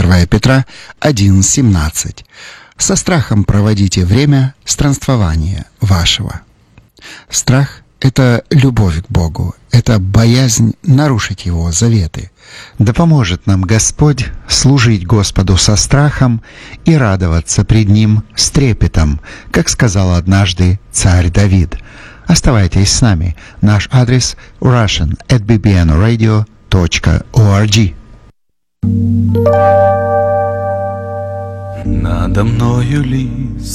1 Петра 1:17. Со страхом проводите время странствования вашего. Страх — это любовь к Богу, это боязнь нарушить Его заветы. Да поможет нам Господь служить Господу со страхом и радоваться пред Ним с трепетом, как сказал однажды царь Давид. Оставайтесь с нами. Наш адрес russian@bbnradio.org. Надо мною лист